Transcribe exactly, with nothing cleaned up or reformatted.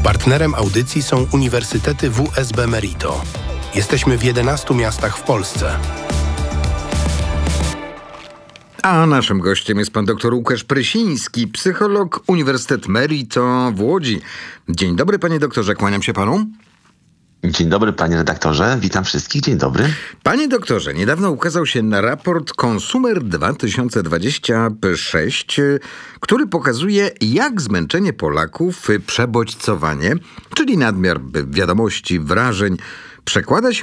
Partnerem audycji są Uniwersytety W S B Merito. Jesteśmy w jedenastu miastach w Polsce. A naszym gościem jest pan dr Łukasz Prysiński, psycholog, Uniwersytet Merito w Łodzi. Dzień dobry, panie doktorze, kłaniam się panu. Dzień dobry, panie redaktorze, witam wszystkich, dzień dobry. Panie doktorze, niedawno ukazał się raport Consumer dwa tysiące dwudziesty szósty, który pokazuje, jak zmęczenie Polaków, przebodźcowanie, czyli nadmiar wiadomości, wrażeń, przekłada się